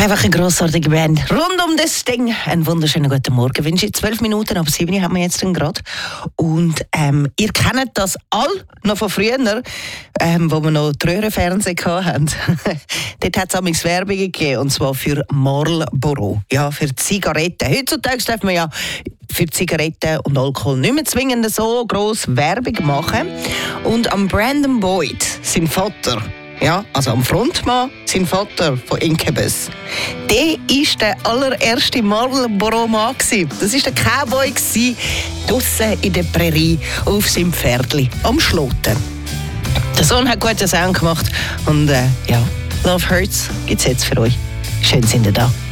Einfach eine grossartige Band. Rund um das Ding. Einen wunderschönen guten Morgen. Wünsche ich 12 Minuten, ab 7 haben wir jetzt gerade. Und ihr kennt das all noch von früher, wo wir noch die Röhrenfernsehen hatten. Dort hat es Werbung gegeben, und zwar für Marlboro. Ja, für Zigaretten. Heutzutage darf man ja für Zigaretten und Alkohol nicht mehr zwingend so gross Werbung machen. Und am Brandon Boyd, sein Vater, ja, also am Frontmann, sein Vater von Incubus, der war der allererste Marlboro-Mann. Das war der Cowboy draussen in der Prärie auf seinem Pferdli am Schloten. Der Sohn hat guten Sound gemacht und ja, Love Hurts gibt es jetzt für euch. Schön sind ihr da.